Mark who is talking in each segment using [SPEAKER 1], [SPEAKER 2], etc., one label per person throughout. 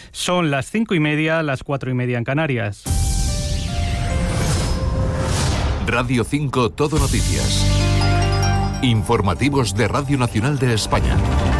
[SPEAKER 1] Son las 5:30, las 4:30 en Canarias.
[SPEAKER 2] Radio 5 Todo Noticias. Informativos de Radio Nacional de España.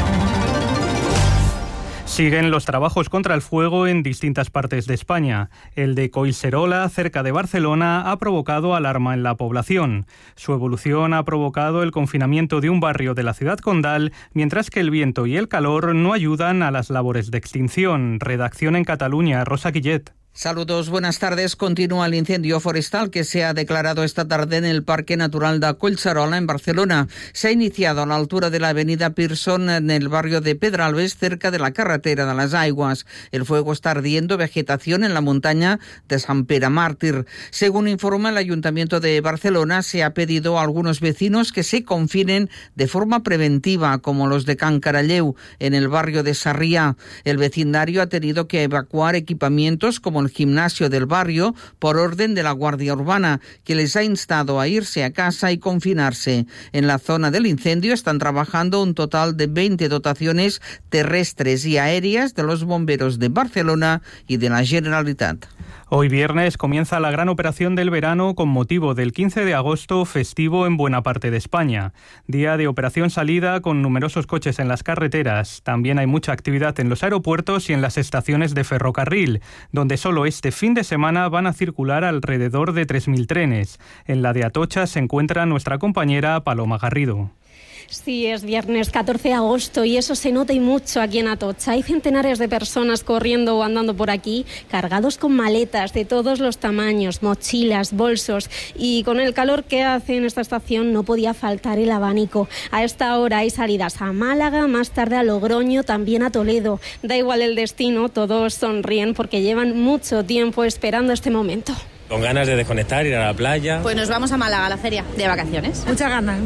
[SPEAKER 1] Siguen los trabajos contra el fuego en distintas partes de España. El de Collserola, cerca de Barcelona, ha provocado alarma en la población. Su evolución ha provocado el confinamiento de un barrio de la ciudad condal, mientras que el viento y el calor no ayudan a las labores de extinción. Redacción en Cataluña, Rosa Guillet.
[SPEAKER 3] Saludos, buenas tardes. Continúa el incendio forestal que se ha declarado esta tarde en el Parque Natural de Collserola, en Barcelona. Se ha iniciado a la altura de la avenida Pearson, en el barrio de Pedralbes, cerca de la carretera de las Aigües. El fuego está ardiendo vegetación en la montaña de Sant Pere Màrtir. Según informa el Ayuntamiento de Barcelona, se ha pedido a algunos vecinos que se confinen de forma preventiva, como los de Can Caralleu, en el barrio de Sarrià. El vecindario ha tenido que evacuar equipamientos como el gimnasio del barrio por orden de la Guardia Urbana, que les ha instado a irse a casa y confinarse. En la zona del incendio están trabajando un total de 20 dotaciones terrestres y aéreas de los bomberos de Barcelona y de la Generalitat.
[SPEAKER 1] Hoy viernes comienza la gran operación del verano con motivo del 15 de agosto, festivo en buena parte de España. Día de operación salida con numerosos coches en las carreteras. También hay mucha actividad en los aeropuertos y en las estaciones de ferrocarril, donde solo este fin de semana van a circular alrededor de 3.000 trenes. En la de Atocha se encuentra nuestra compañera Paloma Garrido.
[SPEAKER 4] Sí, es viernes 14 de agosto y eso se nota y mucho aquí en Atocha. Hay centenares de personas corriendo o andando por aquí, cargados con maletas de todos los tamaños, mochilas, bolsos, y con el calor que hace en esta estación no podía faltar el abanico. A esta hora hay salidas a Málaga, más tarde a Logroño, también a Toledo. Da igual el destino, todos sonríen porque llevan mucho tiempo esperando este momento.
[SPEAKER 5] Con ganas de desconectar, ir a la playa.
[SPEAKER 6] Pues nos vamos a Málaga, a la feria de vacaciones.
[SPEAKER 7] Muchas ganas.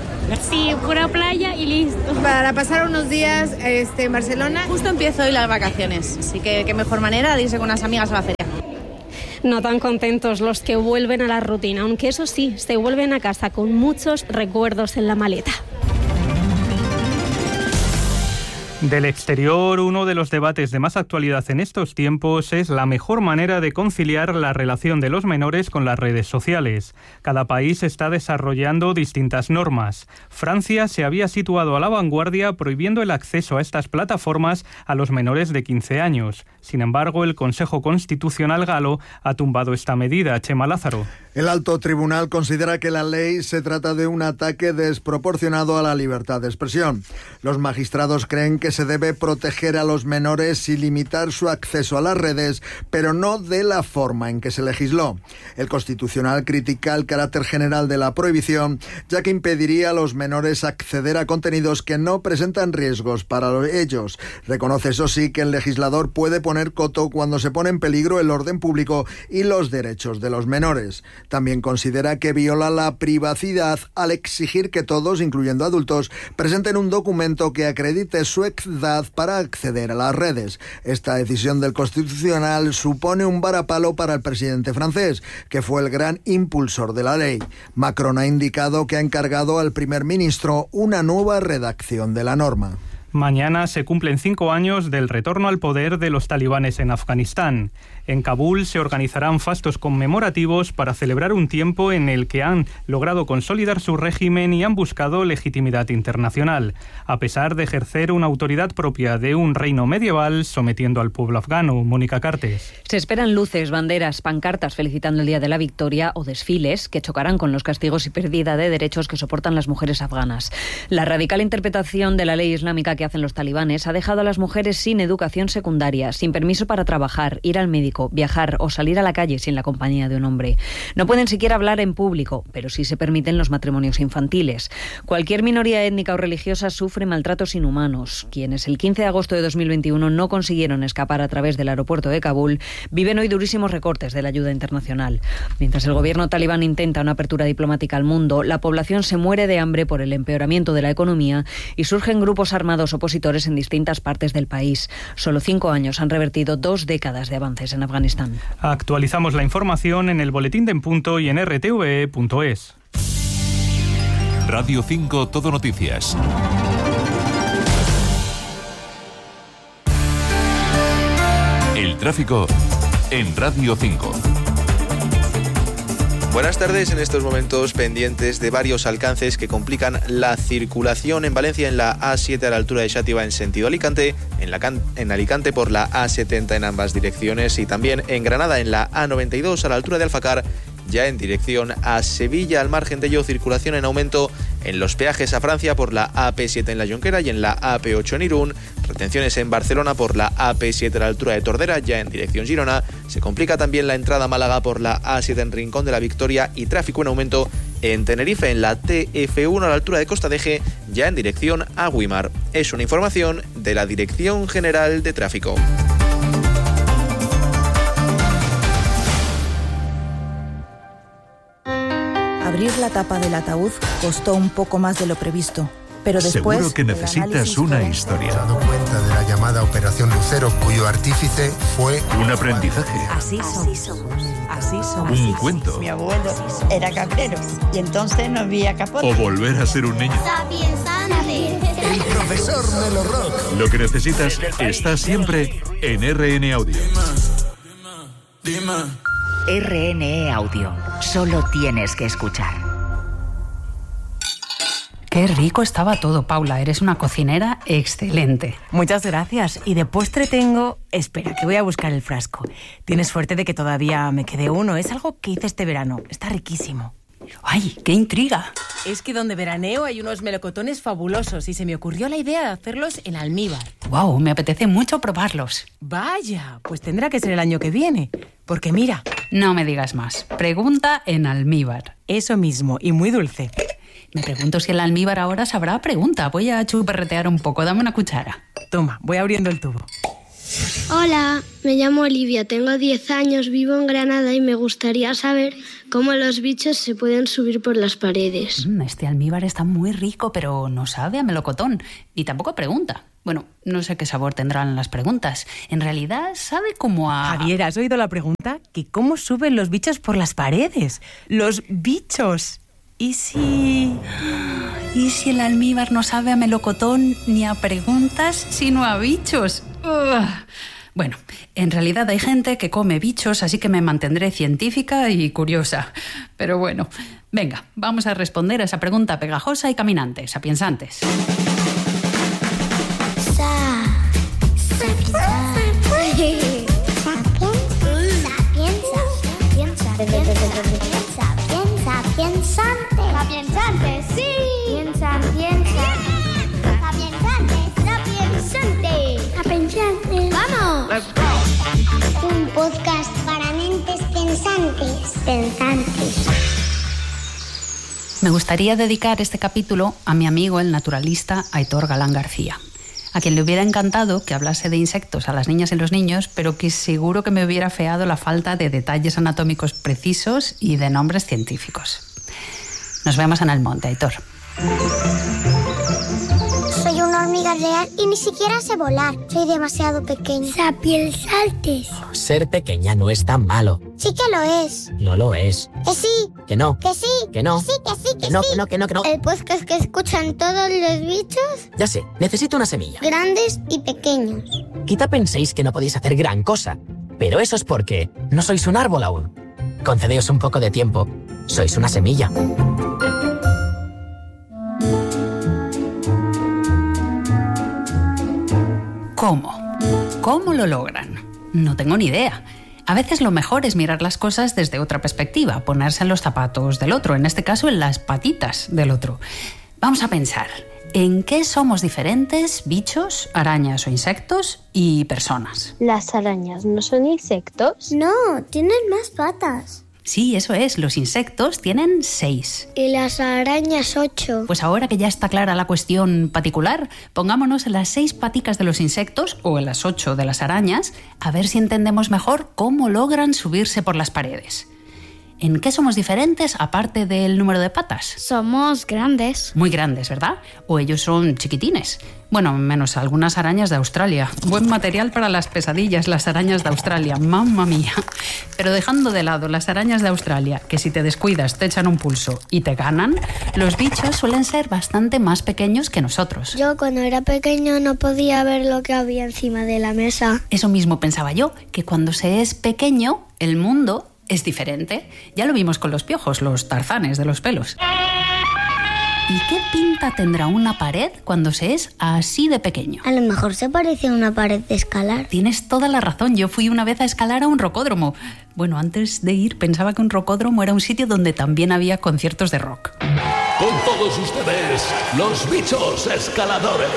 [SPEAKER 4] Sí, pura playa y listo.
[SPEAKER 7] Para pasar unos días en Barcelona.
[SPEAKER 6] Justo empiezo hoy las vacaciones, así que qué mejor manera de irse con unas amigas a la feria.
[SPEAKER 4] No tan contentos los que vuelven a la rutina, aunque eso sí, se vuelven a casa con muchos recuerdos en la maleta.
[SPEAKER 1] Del exterior, uno de los debates de más actualidad en estos tiempos es la mejor manera de conciliar la relación de los menores con las redes sociales. Cada país está desarrollando distintas normas. Francia se había situado a la vanguardia prohibiendo el acceso a estas plataformas a los menores de 15 años. Sin embargo, el Consejo Constitucional galo ha tumbado esta medida. Chema Lázaro.
[SPEAKER 8] El alto tribunal considera que la ley se trata de un ataque desproporcionado a la libertad de expresión. Los magistrados creen que se debe proteger a los menores y limitar su acceso a las redes, pero no de la forma en que se legisló. El Constitucional critica el carácter general de la prohibición, ya que impediría a los menores acceder a contenidos que no presentan riesgos para ellos. Reconoce, eso sí, que el legislador puede poner coto cuando se pone en peligro el orden público y los derechos de los menores. También considera que viola la privacidad al exigir que todos, incluyendo adultos, presenten un documento que acredite su edad para acceder a las redes. Esta decisión del Constitucional supone un varapalo para el presidente francés, que fue el gran impulsor de la ley. Macron ha indicado que ha encargado al primer ministro una nueva redacción de la norma.
[SPEAKER 1] Mañana se cumplen 5 años del retorno al poder de los talibanes en Afganistán. En Kabul se organizarán fastos conmemorativos para celebrar un tiempo en el que han logrado consolidar su régimen y han buscado legitimidad internacional, a pesar de ejercer una autoridad propia de un reino medieval sometiendo al pueblo afgano. Mónica Cartes.
[SPEAKER 9] Se esperan luces, banderas, pancartas felicitando el Día de la Victoria o desfiles que chocarán con los castigos y pérdida de derechos que soportan las mujeres afganas. La radical interpretación de la ley islámica que hacen los talibanes ha dejado a las mujeres sin educación secundaria, sin permiso para trabajar, ir al médico, viajar o salir a la calle sin la compañía de un hombre. No pueden siquiera hablar en público, pero sí se permiten los matrimonios infantiles. Cualquier minoría étnica o religiosa sufre maltratos inhumanos. Quienes el 15 de agosto de 2021 no consiguieron escapar a través del aeropuerto de Kabul viven hoy durísimos recortes de la ayuda internacional. Mientras el gobierno talibán intenta una apertura diplomática al mundo, la población se muere de hambre por el empeoramiento de la economía y surgen grupos armados opositores en distintas partes del país. Solo 5 años han revertido 2 décadas de avances en Afganistán.
[SPEAKER 1] Actualizamos la información en el Boletín de En Punto y en rtve.es.
[SPEAKER 2] Radio 5 Todo Noticias. El tráfico en Radio 5.
[SPEAKER 10] Buenas tardes. En estos momentos pendientes de varios alcances que complican la circulación en Valencia, en la A7 a la altura de Xàtiva en sentido Alicante, en Alicante por la A70 en ambas direcciones y también en Granada en la A92 a la altura de Alfacar, ya en dirección a Sevilla. Al margen de ello, circulación en aumento en los peajes a Francia por la AP7 en la Jonquera y en la AP8 en Irún. Retenciones en Barcelona por la AP7 a la altura de Tordera, ya en dirección Girona. Se complica también la entrada a Málaga por la A7 en Rincón de la Victoria y tráfico en aumento en Tenerife en la TF1 a la altura de Costa Deje, ya en dirección a Güímar. Es una información de la Dirección General de Tráfico.
[SPEAKER 11] Abrir la tapa del ataúd costó un poco más de lo previsto, pero después...
[SPEAKER 2] Seguro que necesitas una historia.
[SPEAKER 12] Me he dado cuenta de la llamada Operación Lucero, cuyo artífice fue...
[SPEAKER 2] Un aprendizaje.
[SPEAKER 11] Así somos. Así somos.
[SPEAKER 2] Un cuento.
[SPEAKER 13] Mi abuelo era cabrero y entonces no había capote.
[SPEAKER 2] O volver a ser un niño.
[SPEAKER 12] El profesor Melo Rock.
[SPEAKER 2] Lo que necesitas está siempre en RN Audio.
[SPEAKER 14] RNE Audio. Solo tienes que escuchar.
[SPEAKER 15] Qué rico estaba todo, Paula. Eres una cocinera excelente.
[SPEAKER 16] Muchas gracias. Y de postre tengo... Espera, que voy a buscar el frasco. Tienes suerte de que todavía me quede uno. Es algo que hice este verano. Está riquísimo.
[SPEAKER 15] ¡Ay, qué intriga!
[SPEAKER 16] Es que donde veraneo hay unos melocotones fabulosos y se me ocurrió la idea de hacerlos en almíbar.
[SPEAKER 15] ¡Guau! Me apetece mucho probarlos.
[SPEAKER 16] Vaya, pues tendrá que ser el año que viene. Porque mira...
[SPEAKER 15] No me digas más. Pregunta en almíbar.
[SPEAKER 16] Eso mismo, y muy dulce.
[SPEAKER 15] Me pregunto si el almíbar ahora sabrá pregunta. Voy a chuperretear un poco. Dame una cuchara.
[SPEAKER 16] Toma, voy abriendo el tubo.
[SPEAKER 17] Hola, me llamo Olivia, tengo 10 años, vivo en Granada y me gustaría saber cómo los bichos se pueden subir por las paredes.
[SPEAKER 15] Este almíbar está muy rico, pero no sabe a melocotón. Y tampoco pregunta. Bueno, no sé qué sabor tendrán las preguntas. En realidad sabe como a...
[SPEAKER 16] Javier, ¿has oído la pregunta? ¿Que cómo suben los bichos por las paredes? ¡Los bichos! ¿Y si
[SPEAKER 15] el almíbar no sabe a melocotón ni a preguntas, sino a bichos? Bueno, en realidad hay gente que come bichos, así que me mantendré científica y curiosa. Pero bueno, venga, vamos a responder a esa pregunta pegajosa y caminante, sapiensantes.
[SPEAKER 17] Sapiensantes, sí. Piensa. Sapiensantes. ¡Vamos!
[SPEAKER 18] Let's go. Un podcast para mentes pensantes.
[SPEAKER 15] Me gustaría dedicar este capítulo a mi amigo el naturalista Aitor Galán García, a quien le hubiera encantado que hablase de insectos a las niñas y los niños, pero que seguro que me hubiera feado la falta de detalles anatómicos precisos y de nombres científicos. Nos vemos en el monte, Aitor.
[SPEAKER 18] Soy una hormiga real y ni siquiera sé volar. Soy demasiado pequeña. Sapiensantes.
[SPEAKER 19] Ser pequeña no es tan malo.
[SPEAKER 18] Sí que lo es.
[SPEAKER 19] No lo es.
[SPEAKER 18] Que sí.
[SPEAKER 19] Que no.
[SPEAKER 18] Que sí.
[SPEAKER 19] Que no.
[SPEAKER 18] Que sí, que sí, que
[SPEAKER 19] no,
[SPEAKER 18] sí.
[SPEAKER 19] Que no.
[SPEAKER 18] El podcast que escuchan todos los bichos.
[SPEAKER 19] Ya sé, necesito una semilla.
[SPEAKER 18] Grandes y pequeños.
[SPEAKER 19] Quizá penséis que no podéis hacer gran cosa, pero eso es porque no sois un árbol aún. Concedeos un poco de tiempo. Sois una semilla.
[SPEAKER 15] ¿Cómo lo logran? No tengo ni idea. A veces lo mejor es mirar las cosas desde otra perspectiva, ponerse en los zapatos del otro, en este caso en las patitas del otro. Vamos a pensar, ¿en qué somos diferentes bichos, arañas o insectos y personas?
[SPEAKER 17] ¿Las arañas no son insectos?
[SPEAKER 18] No, tienen más patas.
[SPEAKER 15] Sí, eso es, los insectos tienen 6.
[SPEAKER 18] Y las arañas 8.
[SPEAKER 15] Pues ahora que ya está clara la cuestión particular, pongámonos en las 6 paticas de los insectos o en las 8 de las arañas, a ver si entendemos mejor cómo logran subirse por las paredes. ¿En qué somos diferentes aparte del número de patas?
[SPEAKER 17] Somos grandes.
[SPEAKER 15] Muy grandes, ¿verdad? O ellos son chiquitines. Bueno, menos algunas arañas de Australia. Buen material para las pesadillas, las arañas de Australia. ¡Mamma mía! Pero dejando de lado las arañas de Australia, que si te descuidas te echan un pulso y te ganan, los bichos suelen ser bastante más pequeños que nosotros.
[SPEAKER 17] Yo cuando era pequeño no podía ver lo que había encima de la mesa.
[SPEAKER 15] Eso mismo pensaba yo, que cuando se es pequeño, el mundo es diferente. Ya lo vimos con los piojos, los tarzanes de los pelos. ¿Y qué pinta tendrá una pared cuando se es así de pequeño?
[SPEAKER 17] A lo mejor se parece a una pared de escalar.
[SPEAKER 15] Tienes toda la razón. Yo fui una vez a escalar a un rocódromo. Bueno, antes de ir pensaba que un rocódromo era un sitio donde también había conciertos de rock.
[SPEAKER 20] Con todos ustedes, los bichos escaladores.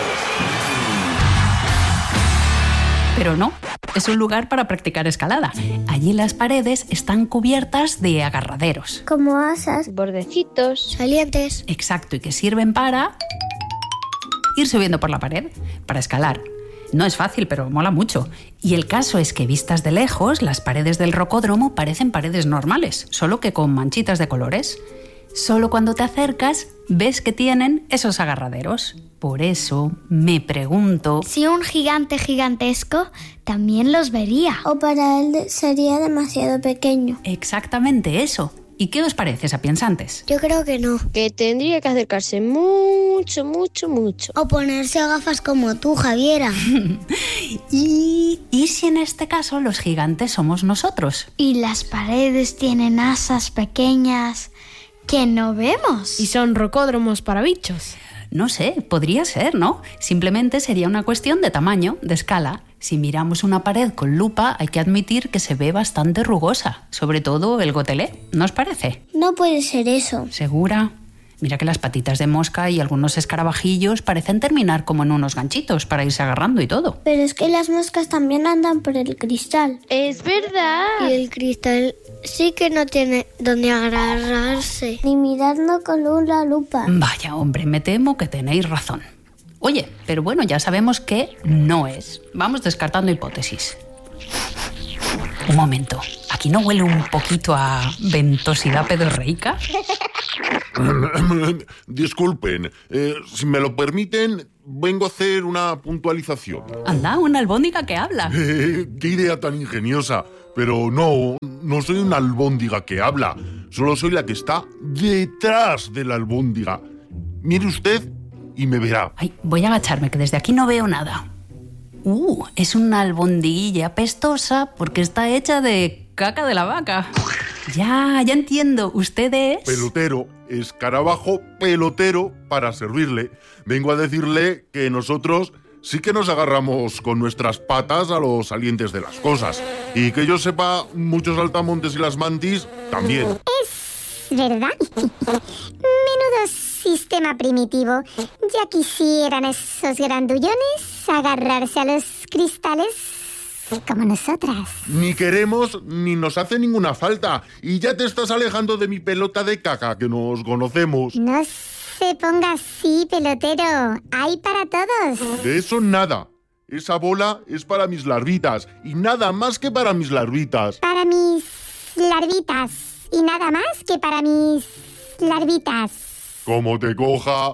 [SPEAKER 15] Pero no, es un lugar para practicar escalada. Allí las paredes están cubiertas de agarraderos.
[SPEAKER 17] Como asas, bordecitos, salientes.
[SPEAKER 15] Exacto, y que sirven para ir subiendo por la pared, para escalar. No es fácil, pero mola mucho. Y el caso es que vistas de lejos, las paredes del rocódromo parecen paredes normales, solo que con manchitas de colores. Solo cuando te acercas ves que tienen esos agarraderos. Por eso me pregunto...
[SPEAKER 17] Si un gigante gigantesco también los vería. O para él sería demasiado pequeño.
[SPEAKER 15] Exactamente eso. ¿Y qué os parece, sapiensantes?
[SPEAKER 17] Yo creo que no.
[SPEAKER 21] Que tendría que acercarse mucho, mucho, mucho.
[SPEAKER 17] O ponerse gafas como tú, Javiera.
[SPEAKER 15] ¿Y si en este caso los gigantes somos nosotros?
[SPEAKER 17] Y las paredes tienen asas pequeñas que no vemos.
[SPEAKER 21] Y son rocódromos para bichos.
[SPEAKER 15] No sé, podría ser, ¿no? Simplemente sería una cuestión de tamaño, de escala. Si miramos una pared con lupa, hay que admitir que se ve bastante rugosa, sobre todo el gotelé, ¿no os parece?
[SPEAKER 17] No puede ser eso.
[SPEAKER 15] ¿Segura? Mira que las patitas de mosca y algunos escarabajillos parecen terminar como en unos ganchitos para irse agarrando y todo.
[SPEAKER 17] Pero es que las moscas también andan por el cristal.
[SPEAKER 21] Es verdad.
[SPEAKER 17] Y el cristal sí que no tiene donde agarrarse, ni mirarlo con una lupa.
[SPEAKER 15] Vaya, hombre, me temo que tenéis razón. Oye, pero bueno, ya sabemos que no es. Vamos descartando hipótesis. Un momento, ¿aquí no huele un poquito a ventosidad pedorreica?
[SPEAKER 22] Disculpen, si me lo permiten, vengo a hacer una puntualización.
[SPEAKER 15] Anda, una albóndiga que habla.
[SPEAKER 22] Qué idea tan ingeniosa. Pero no soy una albóndiga que habla. Solo soy la que está detrás de la albóndiga. Mire usted y me verá.
[SPEAKER 15] Ay, voy a agacharme, que desde aquí no veo nada. Es una albondiguilla apestosa porque está hecha de caca de la vaca. Ya entiendo. ¿Usted es?
[SPEAKER 22] Pelotero, escarabajo pelotero para servirle. Vengo a decirle que nosotros sí que nos agarramos con nuestras patas a los salientes de las cosas. Y que yo sepa, muchos saltamontes y las mantis también.
[SPEAKER 18] Es verdad. Menudo sistema primitivo. Ya quisieran esos grandullones agarrarse a los cristales como nosotras.
[SPEAKER 22] Ni queremos ni nos hace ninguna falta. Y ya te estás alejando de mi pelota de caca, que nos conocemos.
[SPEAKER 18] No se ponga así, pelotero. Hay para todos.
[SPEAKER 22] De eso nada. Esa bola es para mis larvitas. Y nada más que para mis larvitas.
[SPEAKER 18] Para mis larvitas. Y nada más que para mis larvitas.
[SPEAKER 22] Como te coja.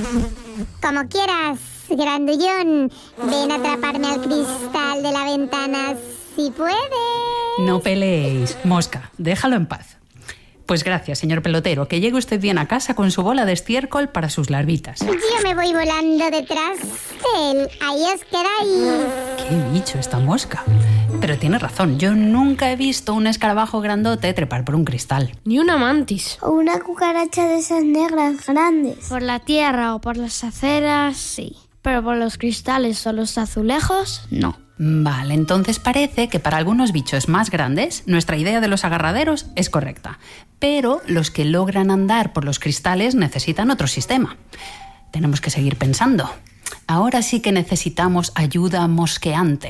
[SPEAKER 18] Como quieras, grandullón. Ven a atraparme al cristal de la ventana si puedes.
[SPEAKER 15] No peleéis, mosca, déjalo en paz. Pues gracias, señor pelotero, que llegue usted bien a casa con su bola de estiércol para sus larvitas.
[SPEAKER 18] Yo me voy volando detrás de él. Ahí os quedáis.
[SPEAKER 15] Qué bicho esta mosca. Pero tiene razón, yo nunca he visto un escarabajo grandote trepar por un cristal.
[SPEAKER 21] Ni una mantis.
[SPEAKER 17] O una cucaracha de esas negras grandes. Por la tierra o por las aceras, sí. Pero por los cristales o los azulejos, no.
[SPEAKER 15] Vale, entonces parece que para algunos bichos más grandes nuestra idea de los agarraderos es correcta. Pero los que logran andar por los cristales necesitan otro sistema. Tenemos que seguir pensando. Ahora sí que necesitamos ayuda mosqueante.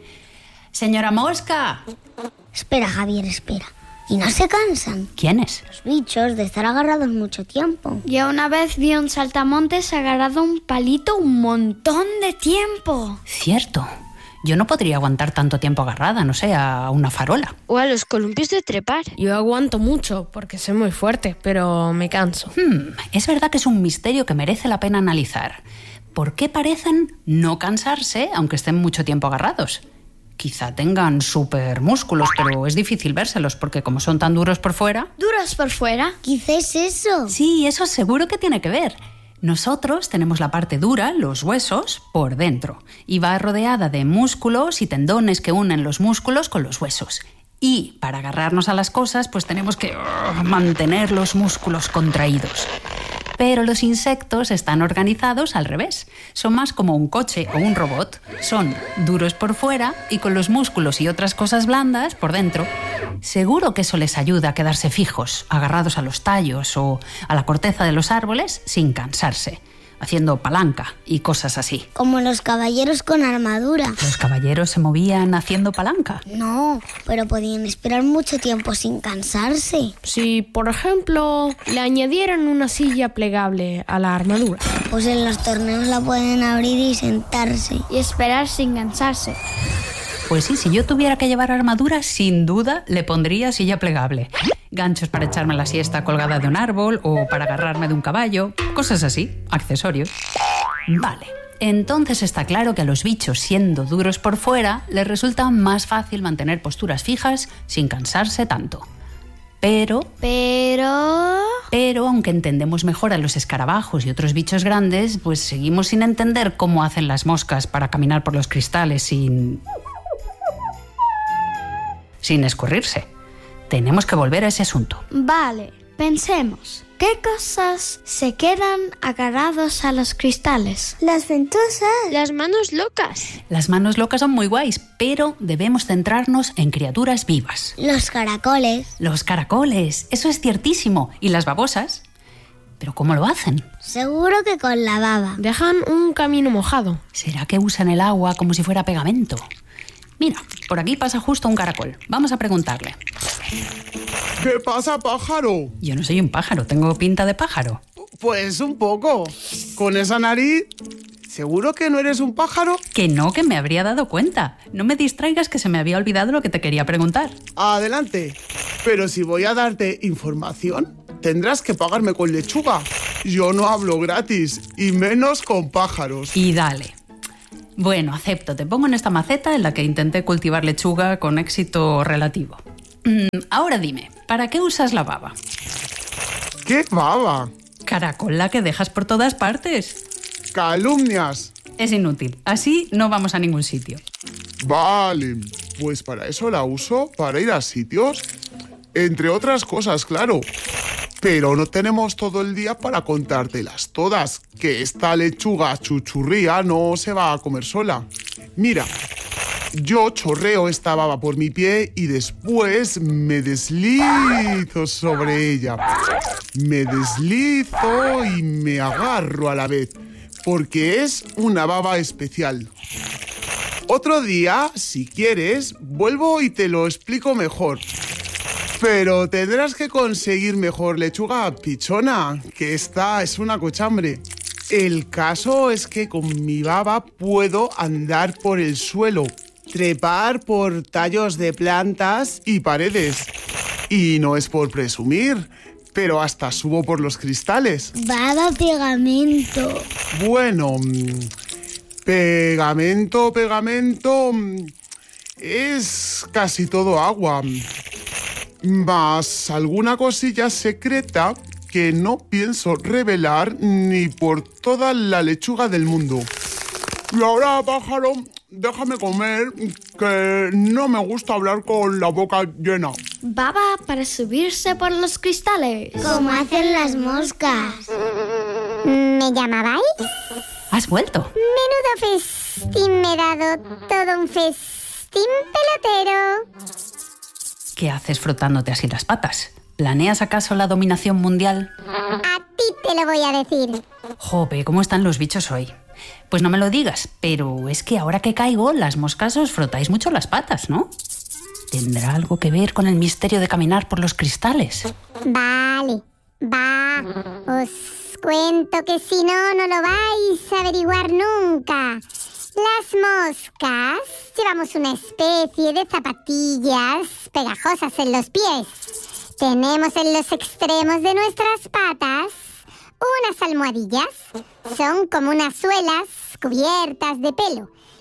[SPEAKER 15] ¡Señora Mosca!
[SPEAKER 17] Espera, Javier, espera. ¿Y no se cansan?
[SPEAKER 15] ¿Quiénes?
[SPEAKER 17] Los bichos, de estar agarrados mucho tiempo. Yo una vez vi un saltamontes agarrado a un palito un montón de tiempo.
[SPEAKER 15] Cierto. Yo no podría aguantar tanto tiempo agarrada, no sé, a una farola.
[SPEAKER 21] O a los columpios de trepar. Yo aguanto mucho porque soy muy fuerte, pero me canso.
[SPEAKER 15] Es verdad que es un misterio que merece la pena analizar. ¿Por qué parecen no cansarse aunque estén mucho tiempo agarrados? Quizá tengan súper músculos, pero es difícil vérselos porque como son tan duros por fuera...
[SPEAKER 21] ¿Duros por fuera?
[SPEAKER 17] Quizá es eso.
[SPEAKER 15] Sí, eso seguro que tiene que ver. Nosotros tenemos la parte dura, los huesos, por dentro. Y va rodeada de músculos y tendones que unen los músculos con los huesos. Y para agarrarnos a las cosas, pues tenemos que mantener los músculos contraídos. Pero los insectos están organizados al revés. Son más como un coche o un robot. Son duros por fuera y con los músculos y otras cosas blandas por dentro. Seguro que eso les ayuda a quedarse fijos, agarrados a los tallos o a la corteza de los árboles sin cansarse, haciendo palanca y cosas así.
[SPEAKER 17] Como los caballeros con armadura.
[SPEAKER 15] ¿Los caballeros se movían haciendo palanca?
[SPEAKER 17] No, pero podían esperar mucho tiempo sin cansarse.
[SPEAKER 21] Si, por ejemplo, le añadieran una silla plegable a la armadura.
[SPEAKER 17] Pues en los torneos la pueden abrir y sentarse.
[SPEAKER 21] Y esperar sin cansarse.
[SPEAKER 15] Pues sí, si yo tuviera que llevar armadura, sin duda le pondría silla plegable. Ganchos para echarme la siesta colgada de un árbol o para agarrarme de un caballo, cosas así, accesorios. Vale, entonces está claro que a los bichos, siendo duros por fuera, les resulta más fácil mantener posturas fijas sin cansarse tanto. Pero, aunque entendemos mejor a los escarabajos y otros bichos grandes, pues seguimos sin entender cómo hacen las moscas para caminar por los cristales sin escurrirse. Tenemos que volver a ese asunto.
[SPEAKER 21] Vale, pensemos. ¿Qué cosas se quedan agarrados a los cristales?
[SPEAKER 17] Las ventosas.
[SPEAKER 21] Las manos locas.
[SPEAKER 15] Las manos locas son muy guays, pero debemos centrarnos en criaturas vivas.
[SPEAKER 17] Los caracoles.
[SPEAKER 15] Los caracoles, eso es ciertísimo. ¿Y las babosas? ¿Pero cómo lo hacen?
[SPEAKER 17] Seguro que con la baba.
[SPEAKER 21] Dejan un camino mojado.
[SPEAKER 15] ¿Será que usan el agua como si fuera pegamento? Mira, por aquí pasa justo un caracol. Vamos a preguntarle.
[SPEAKER 3] ¿Qué pasa, pájaro?
[SPEAKER 15] Yo no soy un pájaro, tengo pinta de pájaro.
[SPEAKER 3] Pues un poco. Con esa nariz, ¿seguro que no eres un pájaro?
[SPEAKER 15] Que no, que me habría dado cuenta. No me distraigas, que se me había olvidado lo que te quería preguntar.
[SPEAKER 3] Adelante. Pero si voy a darte información, tendrás que pagarme con lechuga. Yo no hablo gratis, y menos con pájaros.
[SPEAKER 15] Y dale. Bueno, acepto. Te pongo en esta maceta en la que intenté cultivar lechuga con éxito relativo. Ahora dime, ¿para qué usas la baba?
[SPEAKER 3] ¿Qué baba?
[SPEAKER 15] Caracol, la que dejas por todas partes.
[SPEAKER 3] Calumnias.
[SPEAKER 15] Es inútil. Así no vamos a ningún sitio.
[SPEAKER 3] Vale, pues para eso la uso, para ir a sitios. Entre otras cosas, claro. Pero no tenemos todo el día para contártelas todas, que esta lechuga chuchurría no se va a comer sola. Mira, yo chorreo esta baba por mi pie y después me deslizo sobre ella. Me deslizo y me agarro a la vez, porque es una baba especial. Otro día, si quieres, vuelvo y te lo explico mejor. Pero tendrás que conseguir mejor lechuga pichona, que esta es una cochambre. El caso es que con mi baba puedo andar por el suelo, trepar por tallos de plantas y paredes. Y no es por presumir, pero hasta subo por los cristales.
[SPEAKER 17] Baba pegamento.
[SPEAKER 3] Bueno, pegamento, es casi todo agua. Más alguna cosilla secreta que no pienso revelar ni por toda la lechuga del mundo. Y ahora, pájaro, déjame comer, que no me gusta hablar con la boca llena.
[SPEAKER 21] Baba para subirse por los cristales.
[SPEAKER 17] Como hacen las moscas.
[SPEAKER 18] ¿Me llamabais?
[SPEAKER 15] ¿Has vuelto?
[SPEAKER 18] Menudo festín me he dado, todo un festín pelotero.
[SPEAKER 15] ¿Qué haces frotándote así las patas? ¿Planeas acaso la dominación mundial?
[SPEAKER 18] A ti te lo voy a decir.
[SPEAKER 15] Jope, ¿cómo están los bichos hoy? Pues no me lo digas, pero es que ahora que caigo, las moscas os frotáis mucho las patas, ¿no? ¿Tendrá algo que ver con el misterio de caminar por los cristales?
[SPEAKER 18] Vale, os cuento que si no, no lo vais a averiguar nunca. Las moscas llevamos una especie de zapatillas pegajosas en los pies. Tenemos en los extremos de nuestras patas unas almohadillas. Son como unas suelas cubiertas de pelo.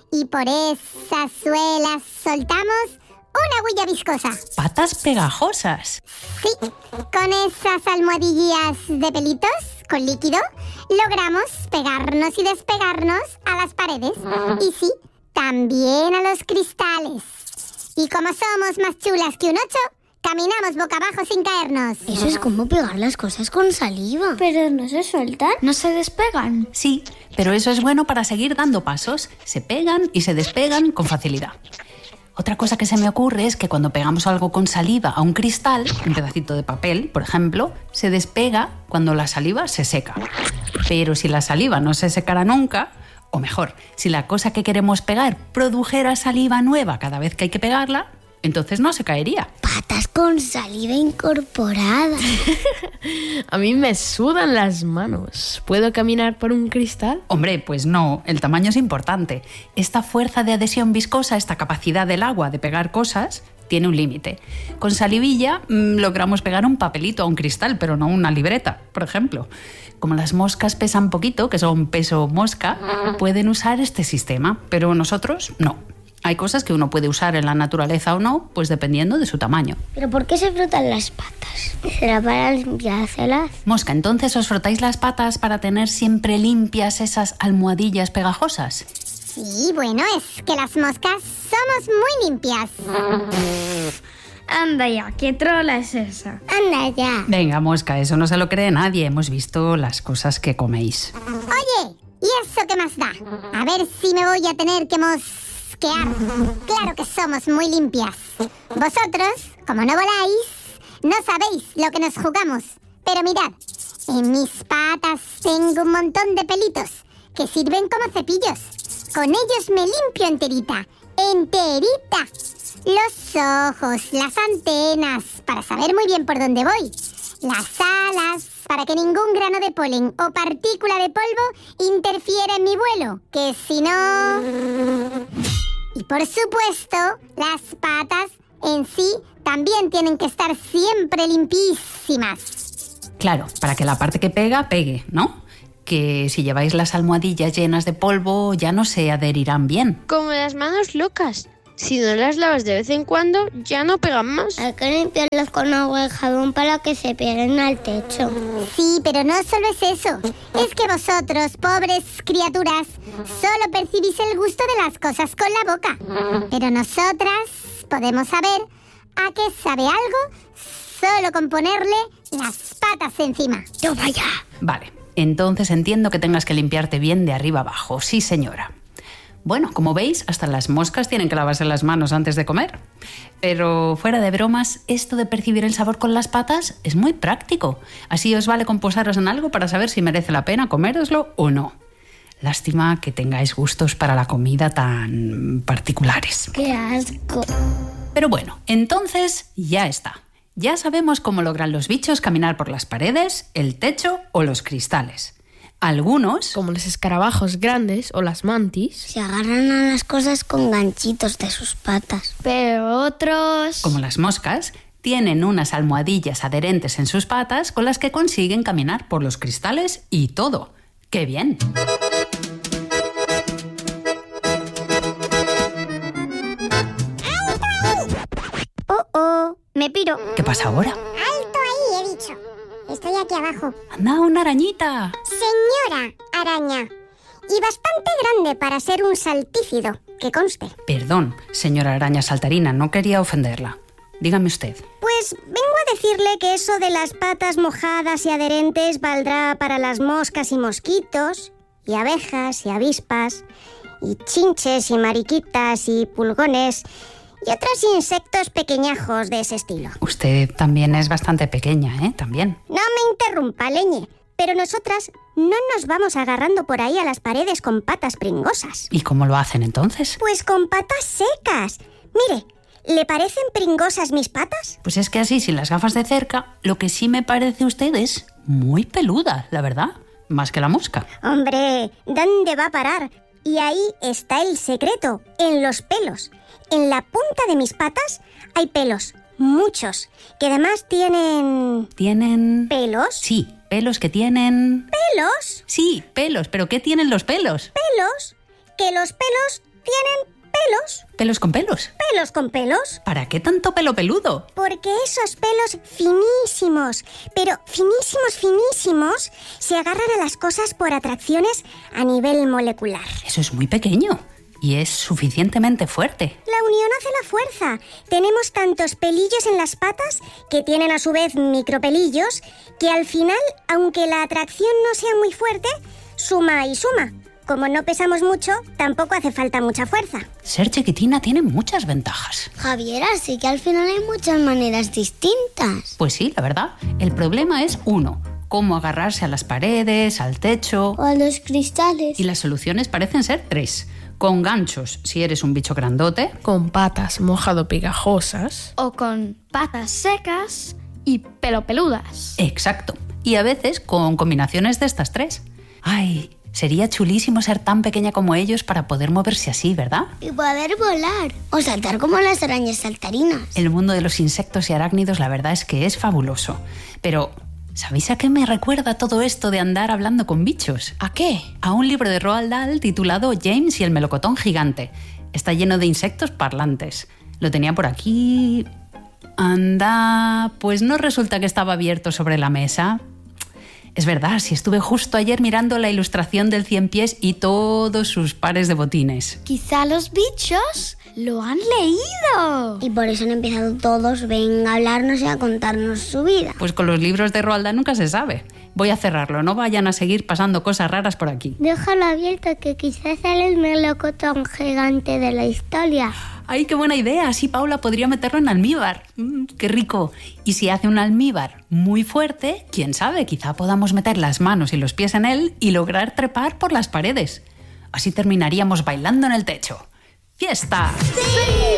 [SPEAKER 18] y por esas suelas soltamos una huella viscosa.
[SPEAKER 15] ¿Patas pegajosas?
[SPEAKER 18] Sí, con esas almohadillas de pelitos, con líquido, logramos pegarnos y despegarnos a las paredes. Y sí, también a los cristales. Y como somos más chulas que un 8, caminamos boca abajo sin caernos.
[SPEAKER 17] Eso es como pegar las cosas con saliva. Pero no se sueltan, no se despegan.
[SPEAKER 15] Sí, pero eso es bueno para seguir dando pasos. Se pegan y se despegan con facilidad. Otra cosa que se me ocurre es que cuando pegamos algo con saliva a un cristal, un pedacito de papel, por ejemplo, se despega cuando la saliva se seca. Pero si la saliva no se secara nunca, o mejor, si la cosa que queremos pegar produjera saliva nueva cada vez que hay que pegarla, entonces no se caería.
[SPEAKER 17] Patas con saliva incorporada.
[SPEAKER 21] A mí me sudan las manos. ¿Puedo caminar por un cristal?
[SPEAKER 15] Hombre, pues no, el tamaño es importante. Esta fuerza de adhesión viscosa, esta capacidad del agua de pegar cosas, tiene un límite. Con salivilla logramos pegar un papelito a un cristal, pero no una libreta, por ejemplo. Como las moscas pesan poquito, que son peso mosca, pueden usar este sistema, pero nosotros no. Hay cosas que uno puede usar en la naturaleza o no, pues dependiendo de su tamaño.
[SPEAKER 17] ¿Pero por qué se frotan las patas? ¿Será para limpiárselas?
[SPEAKER 15] Mosca, ¿entonces os frotáis las patas para tener siempre limpias esas almohadillas pegajosas?
[SPEAKER 18] Sí, bueno, es que las moscas somos muy limpias.
[SPEAKER 21] Anda ya, ¿qué trola es esa?
[SPEAKER 18] Anda ya.
[SPEAKER 15] Venga, Mosca, eso no se lo cree nadie. Hemos visto las cosas que coméis.
[SPEAKER 18] Oye, ¿y eso qué más da? A ver si me voy a tener que mosquear. Claro que somos muy limpias. Vosotros, como no voláis, no sabéis lo que nos jugamos. Pero mirad, en mis patas tengo un montón de pelitos que sirven como cepillos. Con ellos me limpio enterita. ¡Enterita! Los ojos, las antenas, para saber muy bien por dónde voy. Las alas, para que ningún grano de polen o partícula de polvo interfiera en mi vuelo, que si no... Y por supuesto, las patas en sí también tienen que estar siempre limpísimas.
[SPEAKER 15] Claro, para que la parte que pega, pegue, ¿no? Que si lleváis las almohadillas llenas de polvo, ya no se adherirán bien.
[SPEAKER 21] Como las manos locas. Si no las lavas de vez en cuando, ya no pegan más.
[SPEAKER 17] Hay que limpiarlas con agua y jabón para que se peguen al techo.
[SPEAKER 18] Sí, pero no solo es eso. Es que vosotros, pobres criaturas, solo percibís el gusto de las cosas con la boca. Pero nosotras podemos saber a qué sabe algo solo con ponerle las patas encima.
[SPEAKER 17] ¡Toma ya!
[SPEAKER 15] Vale, entonces entiendo que tengas que limpiarte bien de arriba abajo. Sí, señora. Bueno, como veis, hasta las moscas tienen que lavarse las manos antes de comer. Pero fuera de bromas, esto de percibir el sabor con las patas es muy práctico. Así os vale con posaros en algo para saber si merece la pena coméroslo o no. Lástima que tengáis gustos para la comida tan particulares.
[SPEAKER 17] ¡Qué asco!
[SPEAKER 15] Pero bueno, entonces ya está. Ya sabemos cómo logran los bichos caminar por las paredes, el techo o los cristales. Algunos,
[SPEAKER 21] como los escarabajos grandes o las mantis,
[SPEAKER 17] se agarran a las cosas con ganchitos de sus patas. Pero otros,
[SPEAKER 15] como las moscas, tienen unas almohadillas adherentes en sus patas con las que consiguen caminar por los cristales y todo. ¡Qué bien!
[SPEAKER 18] Me piro.
[SPEAKER 15] ¿Qué pasa ahora?
[SPEAKER 18] Alto ahí, he dicho. Estoy aquí abajo.
[SPEAKER 15] ¡Anda, una arañita!
[SPEAKER 18] Señora araña. Y bastante grande para ser un saltífido, que conste.
[SPEAKER 15] Perdón, señora araña saltarina, no quería ofenderla. Dígame usted.
[SPEAKER 18] Pues vengo a decirle que eso de las patas mojadas y adherentes valdrá para las moscas y mosquitos, y abejas y avispas, y chinches y mariquitas y pulgones... y otros insectos pequeñajos de ese estilo.
[SPEAKER 15] Usted también es bastante pequeña, ¿eh? También.
[SPEAKER 18] No me interrumpa, leñe. Pero nosotras no nos vamos agarrando por ahí a las paredes con patas pringosas.
[SPEAKER 15] ¿Y cómo lo hacen entonces?
[SPEAKER 18] Pues con patas secas. Mire, ¿le parecen pringosas mis patas?
[SPEAKER 15] Pues es que así, sin las gafas de cerca, lo que sí me parece usted es muy peluda, la verdad. Más que la mosca.
[SPEAKER 18] Hombre, ¿dónde va a parar? Y ahí está el secreto, en los pelos. En la punta de mis patas hay pelos, muchos, que además tienen...
[SPEAKER 15] ¿Tienen?
[SPEAKER 18] ¿Pelos?
[SPEAKER 15] Sí, pelos que tienen...
[SPEAKER 18] ¿Pelos?
[SPEAKER 15] Sí, pelos, pero ¿qué tienen los pelos?
[SPEAKER 18] ¿Pelos? Que los pelos tienen pelos.
[SPEAKER 15] ¿Pelos con pelos?
[SPEAKER 18] Pelos con pelos.
[SPEAKER 15] ¿Para qué tanto pelo peludo?
[SPEAKER 18] Porque esos pelos finísimos, pero finísimos, se agarran a las cosas por atracciones a nivel molecular.
[SPEAKER 15] Eso es muy pequeño y es suficientemente fuerte.
[SPEAKER 18] La unión hace la fuerza. Tenemos tantos pelillos en las patas, que tienen a su vez micropelillos, que al final, aunque la atracción no sea muy fuerte, suma y suma. Como no pesamos mucho, tampoco hace falta mucha fuerza.
[SPEAKER 15] Ser chiquitina tiene muchas ventajas.
[SPEAKER 17] Javier, así que al final hay muchas maneras distintas.
[SPEAKER 15] Pues sí, la verdad. El problema es 1, cómo agarrarse a las paredes, al techo
[SPEAKER 17] o a los cristales.
[SPEAKER 15] Y las soluciones parecen ser 3. Con ganchos, si eres un bicho grandote.
[SPEAKER 21] Con patas mojado pegajosas.
[SPEAKER 5] O con patas secas y peludas.
[SPEAKER 15] Exacto. Y a veces con combinaciones de estas 3. ¡Ay! Sería chulísimo ser tan pequeña como ellos para poder moverse así, ¿verdad?
[SPEAKER 17] Y poder volar o saltar como las arañas saltarinas.
[SPEAKER 15] El mundo de los insectos y arácnidos, la verdad es que es fabuloso. Pero, ¿sabéis a qué me recuerda todo esto de andar hablando con bichos?
[SPEAKER 21] ¿A qué?
[SPEAKER 15] A un libro de Roald Dahl titulado James y el melocotón gigante. Está lleno de insectos parlantes. Lo tenía por aquí. Anda, pues no resulta que estaba abierto sobre la mesa. Es verdad, si estuve justo ayer mirando la ilustración del 100 pies y todos sus pares de botines.
[SPEAKER 5] Quizá los bichos lo han leído.
[SPEAKER 17] Y por eso han empezado todos, venga a hablarnos y a contarnos su vida.
[SPEAKER 15] Pues con los libros de Roald Dahl nunca se sabe. Voy a cerrarlo, no vayan a seguir pasando cosas raras por aquí.
[SPEAKER 17] Déjalo abierto, que quizás sale el melocotón gigante de la historia.
[SPEAKER 15] ¡Ay, qué buena idea! Así Paula podría meterlo en almíbar. ¡Qué rico! Y si hace un almíbar muy fuerte, quién sabe, quizá podamos meter las manos y los pies en él y lograr trepar por las paredes. Así terminaríamos bailando en el techo. ¡Fiesta!
[SPEAKER 17] ¡Sí!